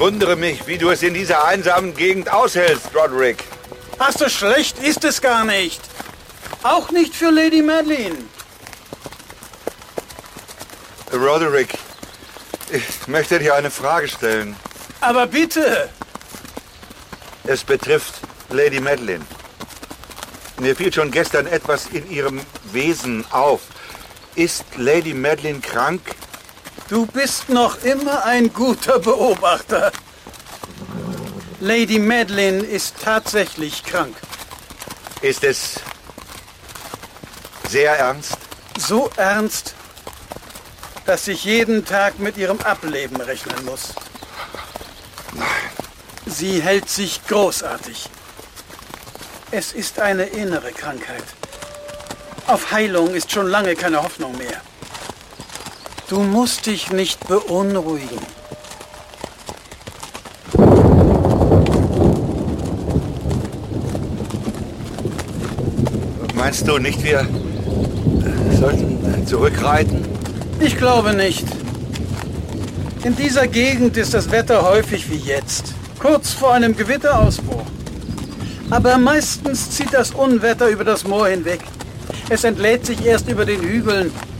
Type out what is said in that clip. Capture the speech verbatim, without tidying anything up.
wundere mich, wie du es in dieser einsamen Gegend aushältst, Roderick. Ach, so schlecht ist es gar nicht. Auch nicht für Lady Madeline. Roderick, ich möchte dir eine Frage stellen. Aber bitte. Es betrifft Lady Madeline. Mir fiel schon gestern etwas in ihrem Wesen auf. Ist Lady Madeline krank? Du bist noch immer ein guter Beobachter. Lady Madeline ist tatsächlich krank. Ist es sehr ernst? So ernst, dass ich jeden Tag mit ihrem Ableben rechnen muss. Nein. Sie hält sich großartig. Es ist eine innere Krankheit. Auf Heilung ist schon lange keine Hoffnung mehr. Du musst dich nicht beunruhigen. Meinst du nicht, wir sollten zurückreiten? Ich glaube nicht. In dieser Gegend ist das Wetter häufig wie jetzt, kurz vor einem Gewitterausbruch. Aber meistens zieht das Unwetter über das Moor hinweg. Es entlädt sich erst über den Hügeln